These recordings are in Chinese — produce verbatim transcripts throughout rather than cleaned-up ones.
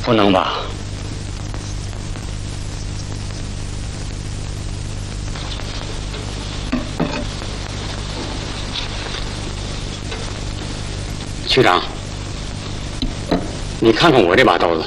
不能吧？区长，你看看我这把刀子，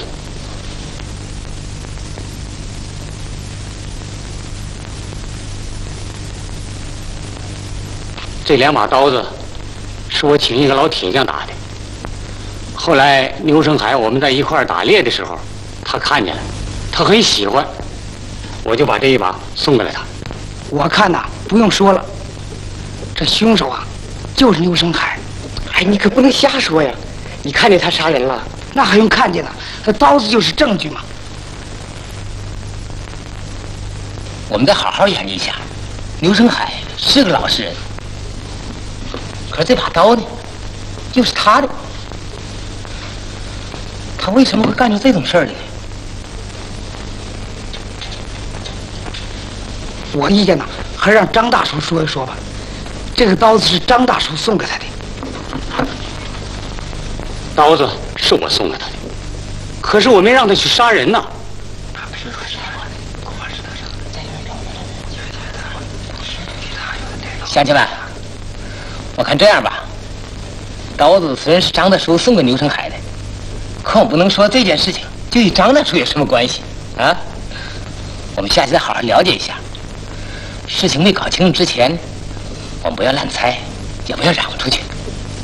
这两把刀子是我请一个老铁匠打的。后来牛生海我们在一块儿打猎的时候，他看见了，他很喜欢，我就把这一把送给了他。 我看呐，不用说了，这凶手啊，就是牛生海。 哎，你可不能瞎说呀！你看见他杀人了？ 那还用看见呢？这刀子就是证据嘛。 我们再好好研究一下。牛生海是个老实人，可是这把刀呢，又是他的。他为什么会干出这种事儿来呢？ 我意见呢，还是让张大叔说一说吧。这个刀子是张大叔送给他的。 刀子是我送给他的，可是我没让他去杀人呐。 乡亲们，我看这样吧，刀子虽然是张大叔送给牛生海的，可我不能说这件事情就与张大叔有什么关系啊。我们下去再好好了解一下。事情没搞清楚之前，我们不要乱猜，也不要嚷出去。